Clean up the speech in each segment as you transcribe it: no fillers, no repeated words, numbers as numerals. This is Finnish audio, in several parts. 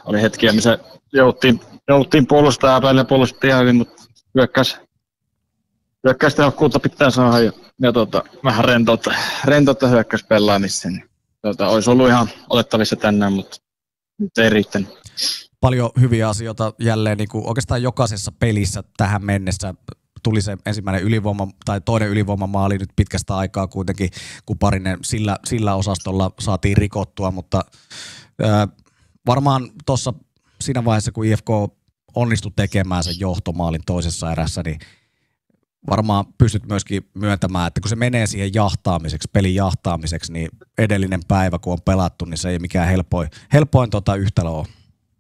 oli hetkiä, missä jouduttiin puolustamaan päälle ja puolustettiin hyvin, mutta hyökkäystehokkuutta pitää saada ja vähän rentoutta hyökkäyspelaamissa. Niin, olisi ollut ihan otettavissa tänään, mutta nyt ei riittänyt. Paljon hyviä asioita jälleen, niin kuin oikeastaan jokaisessa pelissä tähän mennessä tuli se ensimmäinen toinen ylivoimamaali nyt pitkästä aikaa kuitenkin, kun Parinen sillä osastolla saatiin rikottua, mutta varmaan tuossa siinä vaiheessa, kun IFK onnistui tekemään sen johtomaalin toisessa erässä, niin varmaan pystyt myöskin myöntämään, että kun se menee siihen pelin jahtaamiseksi, niin edellinen päivä, kun on pelattu, niin se ei mikään helpoin yhtälö ole.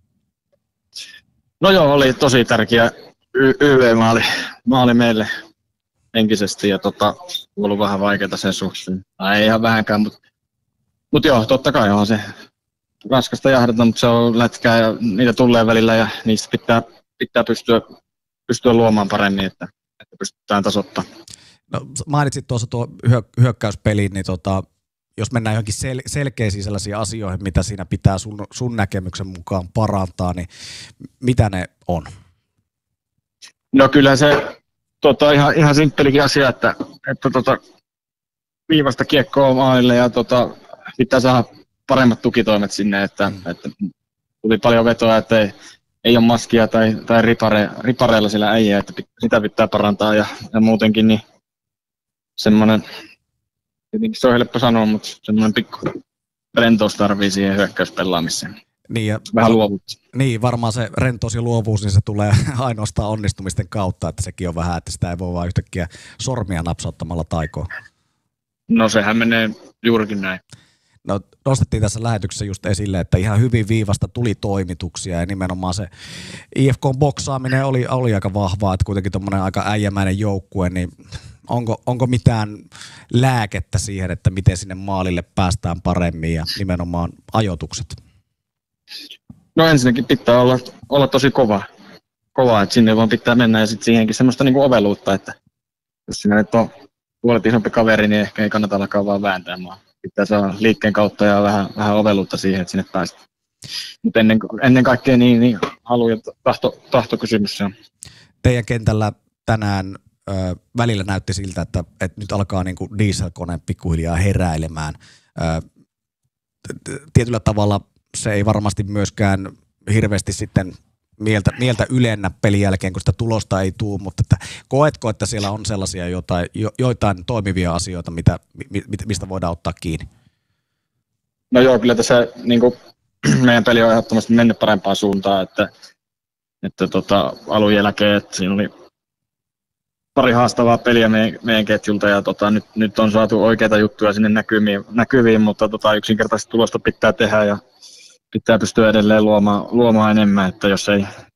No joo, oli tosi tärkeä YV-maali meille henkisesti ja ollut vähän vaikeaa sen suhteen. Ei ihan vähänkään, mutta joo, totta kai on se raskasta jahdata, mutta se on lätkää ja niitä tulee välillä ja niistä pitää pystyä luomaan paremmin, että pystytään tasoittamaan. No, mainitsit tuossa tuo hyökkäyspeliin, niin jos mennään johonkin selkeisiin sellaisiin asioihin, mitä siinä pitää sun näkemyksen mukaan parantaa, niin mitä ne on? No kyllä se ihan simppelikin asia, että viivasta kiekkoa maalille ja pitää saada paremmat tukitoimet sinne, että tuli paljon vetoa, että ei ole maskia tai ripareilla siellä äijä, että sitä pitää parantaa ja muutenkin niin semmoinen, tietenkin se on helppo sanoa, mutta semmoinen pikku rentous tarvii siihen hyökkäyspelaamiseen. Niin vähän luovuutta. Niin, varmaan se rentous ja luovuus, niin se tulee ainoastaan onnistumisten kautta, että sekin on vähän, että sitä ei voi vaan yhtäkkiä sormia napsauttamalla taikoon. No sehän menee juurikin näin. No, nostettiin tässä lähetyksessä just esille, että ihan hyvin viivasta tuli toimituksia ja nimenomaan se IFK-boksaaminen oli aika vahvaa, että kuitenkin tuommoinen aika äijämäinen joukkue, niin onko mitään lääkettä siihen, että miten sinne maalille päästään paremmin ja nimenomaan ajoitukset? No ensinnäkin pitää olla tosi kova, että sinne vaan pitää mennä ja sitten siihenkin semmoista niinku oveluutta, että jos sinä nyt on puolet isompi kaveri, niin ehkä ei kannata alkaa vaan vääntää vaan. Pitää saada liikkeen kautta ja vähän oveluutta siihen, että sinne päästään. Mutta ennen kaikkea niin halu- ja tahtokysymys se on. Teidän kentällä tänään välillä näytti siltä, että nyt alkaa niinku dieselkone pikkuhiljaa heräilemään. Tietyllä tavalla se ei varmasti myöskään hirveästi sitten mieltä ylennä pelin jälkeen, kun sitä tulosta ei tule, mutta että koetko, että siellä on sellaisia joitain toimivia asioita, mistä voidaan ottaa kiinni? No joo, kyllä tässä niin kuin, meidän peli on ehdottomasti mennyt parempaan suuntaan, että alun jälkeen, että siinä oli pari haastavaa peliä meidän ketjulta ja nyt on saatu oikeita juttuja sinne näkyviin, mutta yksinkertaisesti tulosta pitää tehdä ja pitää pystyä edelleen luomaan enemmän, että jos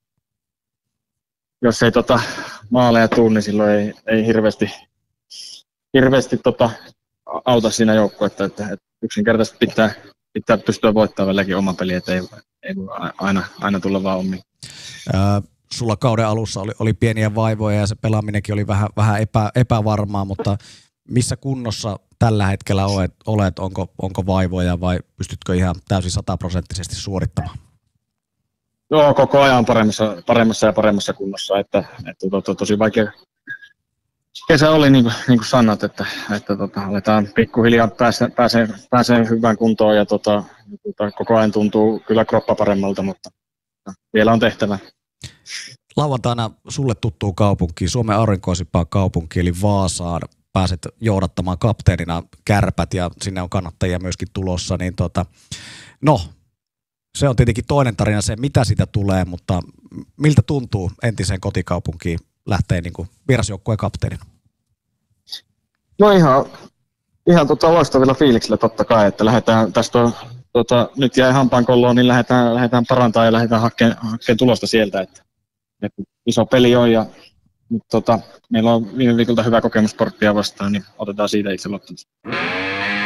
ei maaleja tule, niin silloin ei hirveästi auta siinä joukkuetta, että yksinkertaisesti pitää pystyä voittamaan välilläkin oma peli, että ei voi aina tulla vaan omiin. Sulla kauden alussa oli pieniä vaivoja ja se pelaaminenkin oli vähän epävarmaa, mutta missä kunnossa tällä hetkellä olet? Onko vaivoja vai pystytkö ihan täysin 100% suorittamaan? Joo, koko ajan paremmassa ja paremmassa kunnossa, että tosi vaikea kesä oli, niin kuin sanot, että aletaan pikkuhiljaa pääsee hyvään kuntoon ja koko ajan tuntuu kyllä kroppa paremmalta, mutta vielä on tehtävä. Lauantaina sulle tuttuu kaupunkiin, Suomen aurinkoisimpaan kaupunkiin eli Vaasaan. Pääset johdattamaan kapteenina Kärpät ja sinne on kannattajia myöskin tulossa, niin no, se on tietenkin toinen tarina se, mitä siitä tulee, mutta miltä tuntuu entiseen kotikaupunkiin lähtee niin kuin vierasjoukkueen kapteenina? No ihan loistavilla fiiliksillä totta kai, että lähdetään tästä nyt jäi hampaankolloon, niin lähdetään parantamaan ja lähdetään hakemaan tulosta sieltä, että iso peli on ja nyt meillä on viime viikolta hyvä kokemus Sporttia vastaan, niin otetaan siitä itse loppuun.